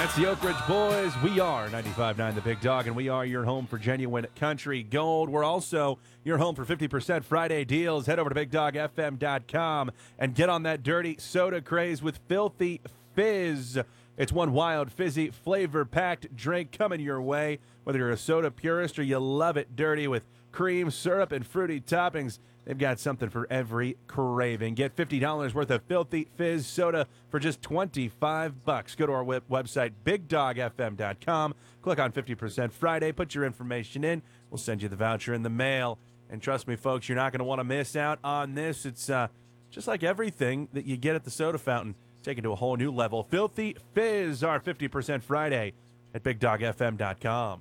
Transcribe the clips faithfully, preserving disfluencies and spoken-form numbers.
That's the Oak Ridge Boys. We are ninety-five point nine The Big Dog, and we are your home for genuine country gold. We're also your home for fifty percent Friday deals. Head over to big dog f m dot com and get on that dirty soda craze with Filthy Fizz. It's one wild, fizzy, flavor-packed drink coming your way. Whether you're a soda purist or you love it dirty with cream, syrup, and fruity toppings, they've got something for every craving. Get fifty dollars worth of Filthy Fizz soda for just twenty-five bucks. Go to our web- website, big dog f m dot com. Click on fifty percent Friday. Put your information in. We'll send you the voucher in the mail. And trust me, folks, you're not going to want to miss out on this. It's uh, just like everything that you get at the soda fountain, taken to a whole new level. Filthy Fizz, our fifty percent Friday at big dog f m dot com.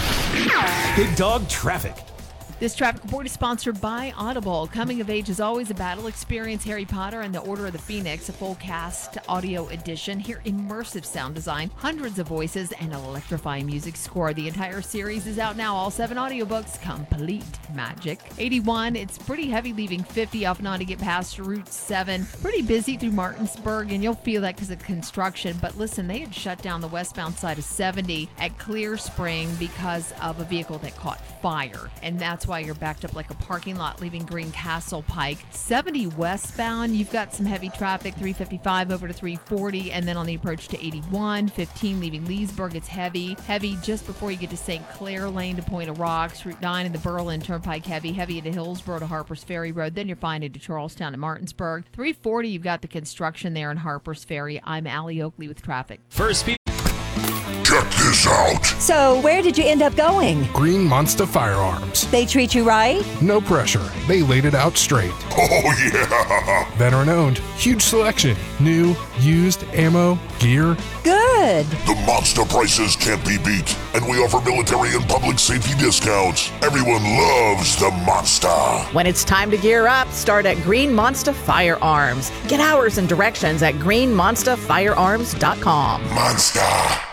Big Dog Traffic. This traffic report is sponsored by Audible. Coming of age is always a battle. Experience Harry Potter and the Order of the Phoenix, a full cast audio edition. Hear immersive sound design, hundreds of voices, and electrifying music score. The entire series is out now. All seven audiobooks, complete magic. eighty-one, it's pretty heavy leaving fifty off and on to get past Route seven. Pretty busy through Martinsburg, and you'll feel that because of construction. But listen, they had shut down the westbound side of seventy at Clear Spring because of a vehicle that caught fire. And that's why you're backed up like a parking lot leaving Greencastle Pike. seventy westbound, you've got some heavy traffic, three fifty-five over to three forty, and then on the approach to eighty-one, fifteen leaving Leesburg, it's heavy. Heavy just before you get to Saint Clair Lane to Point of Rocks, Route nine and the Berlin Turnpike heavy, heavy into Hillsborough to Harpers Ferry Road, then you're fine into Charlestown and Martinsburg. three forty, you've got the construction there in Harpers Ferry. I'm Allie Oakley with traffic. First Speed. Check this out. So, where did you end up going? Green Monster Firearms. They treat you right? No pressure. They laid it out straight. Oh, yeah. Veteran owned. Huge selection. New, used, ammo, gear. Good. The monster prices can't be beat, and we offer military and public safety discounts. Everyone loves the monster. When it's time to gear up, start at Green Monster Firearms. Get hours and directions at green monster firearms dot com. Monster.